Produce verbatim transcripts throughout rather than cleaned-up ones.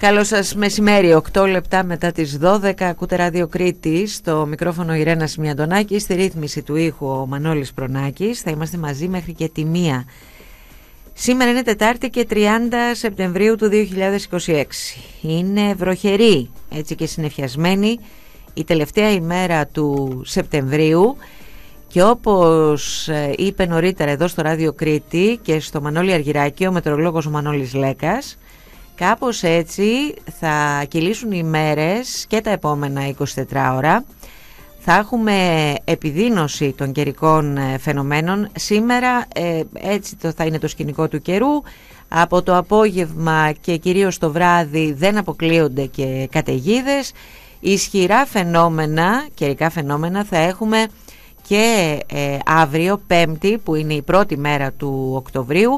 Καλό σας μεσημέρι, οκτώ λεπτά μετά τις δώδεκα, ακούτε Ράδιο Κρήτη, στο μικρόφωνο η Ρένα Σιμιαντονάκη, στη ρύθμιση του ήχου ο Μανώλης Προνάκης. Θα είμαστε μαζί μέχρι και τη μία. Σήμερα είναι Τετάρτη και τριάντα Σεπτεμβρίου του δύο χιλιάδες είκοσι έξι. Είναι βροχερή, έτσι και συννεφιασμένη, η τελευταία ημέρα του Σεπτεμβρίου. Και όπως είπε νωρίτερα εδώ στο Ράδιο Κρήτη και στο Μανώλη Αργυράκη, ο μετεωρολόγος ο Μανώλης Λέκας, κάπως έτσι θα κυλήσουν οι μέρες και τα επόμενα είκοσι τέσσερις ώρα. Θα έχουμε επιδείνωση των καιρικών φαινομένων. Σήμερα ε, έτσι το θα είναι το σκηνικό του καιρού. Από το απόγευμα και κυρίως το βράδυ δεν αποκλείονται και καταιγίδες. Ισχυρά φαινόμενα, καιρικά φαινόμενα θα έχουμε και ε, αύριο Πέμπτη, που είναι η πρώτη μέρα του Οκτωβρίου,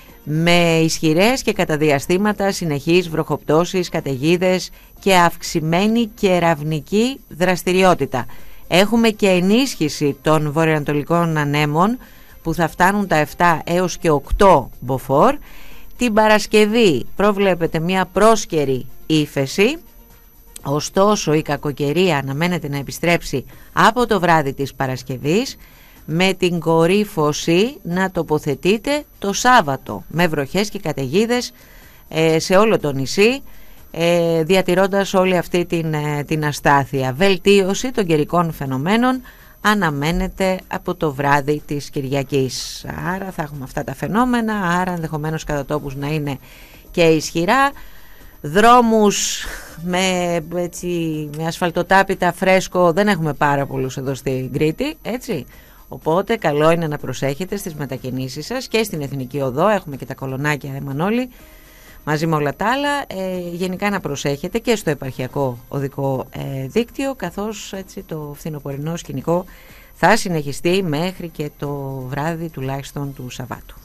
με ισχυρές και κατά διαστήματα συνεχείς βροχοπτώσεις, καταιγίδες και αυξημένη κεραυνική δραστηριότητα. Έχουμε και ενίσχυση των βορειοανατολικών ανέμων που θα φτάνουν τα επτά έως και οκτώ μποφόρ. Την Παρασκευή προβλέπεται μια πρόσκαιρη ύφεση, ωστόσο η κακοκαιρία αναμένεται να επιστρέψει από το βράδυ της Παρασκευής, με την κορύφωση να τοποθετείται το Σάββατο με βροχές και καταιγίδες ε, σε όλο το νησί, ε, διατηρώντας όλη αυτή την, ε, την αστάθεια. Βελτίωση των καιρικών φαινομένων αναμένεται από το βράδυ της Κυριακής. Άρα θα έχουμε αυτά τα φαινόμενα, άρα ενδεχομένως κατά τόπους να είναι και ισχυρά. Δρόμους με, έτσι, με ασφαλτοτάπητα φρέσκο δεν έχουμε πάρα πολλούς εδώ στην Κρήτη, έτσι. Οπότε καλό είναι να προσέχετε στις μετακινήσεις σας και στην Εθνική Οδό. Έχουμε και τα κολονάκια, Εμμανόλη, μαζί με όλα τα άλλα. Ε, γενικά να προσέχετε και στο επαρχιακό οδικό ε, δίκτυο, καθώς έτσι το φθινοπορεινό σκηνικό θα συνεχιστεί μέχρι και το βράδυ τουλάχιστον του Σαββάτου.